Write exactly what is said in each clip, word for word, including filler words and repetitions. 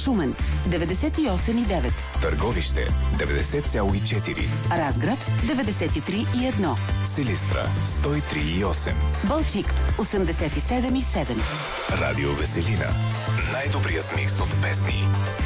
Шумен деветдесет и осем и девет, Търговище деветдесет цяло и четири, Разград деветдесет и три и едно, Силистра сто и три и осем, Балчик осемдесет и седем и седем. Радио Веселина. Най-добрият микс от песни.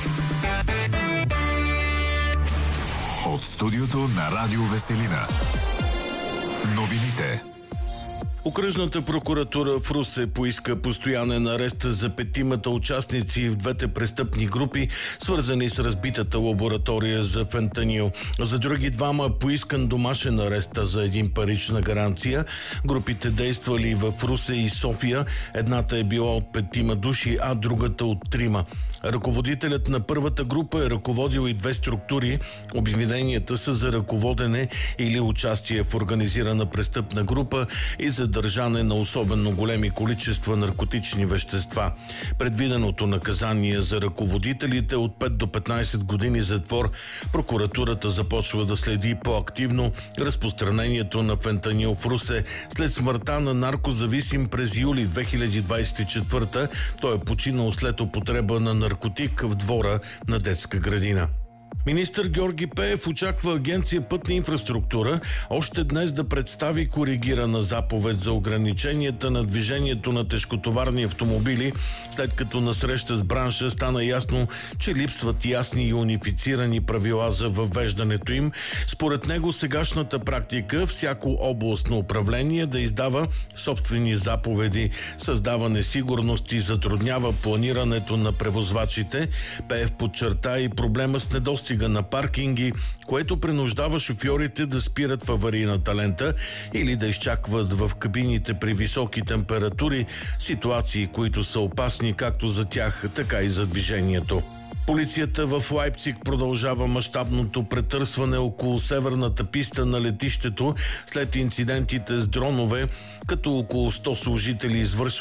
От студиото на Радио Веселина. Новините. Окръжната прокуратура в Русе поиска постоянен арест за петимата участници в двете престъпни групи, свързани с разбитата лаборатория за фентанил. За други двама поискан домашен арест за един парична гаранция. Групите действали в Русе и София. Едната е била от петима души, а другата от трима. Ръководителят на първата група е ръководил и две структури. Обвиненията са за ръководене или участие в организирана престъпна група и за държане на особено големи количества наркотични вещества. Предвиденото наказание за ръководителите от пет до петнайсет години затвор. Прокуратурата започва да следи по-активно разпространението на фентанил в Русе след смъртта на наркозависим през юли две хиляди двайсет и четвърта. Той е починал след употреба на наркотик в двора на детска градина. Министър Георги Пеев очаква Агенция Пътна инфраструктура още днес да представи коригирана заповед за ограниченията на движението на тежкотоварни автомобили, след като на среща с бранша стана ясно, че липсват ясни и унифицирани правила за въвеждането им. Според него сегашната практика всяко областно управление да издава собствени заповеди създава несигурност и затруднява планирането на превозвачите. Пеев подчерта и проблема с недостиг на паркинги, което принуждава шофьорите да спират в аварийната лента или да изчакват в кабините при високи температури, ситуации, които са опасни както за тях, така и за движението. Полицията в Лайпциг продължава мащабното претърсване около северната писта на летището след инцидентите с дронове, като около сто служители извършват